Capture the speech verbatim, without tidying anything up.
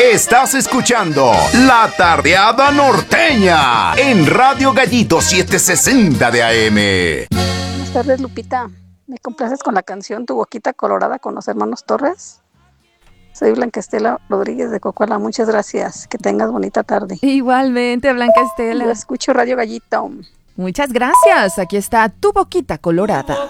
Estás escuchando La Tardeada Norteña en Radio Gallito setecientos sesenta de A M. Buenas tardes, Lupita. ¿Me complaces con la canción Tu Boquita Colorada con los hermanos Torres? Soy Blanca Estela Rodríguez de Cocuala. Muchas gracias. Que tengas bonita tarde. Igualmente, Blanca Estela. Yo escucho Radio Gallito. Muchas gracias. Aquí está Tu Boquita Colorada.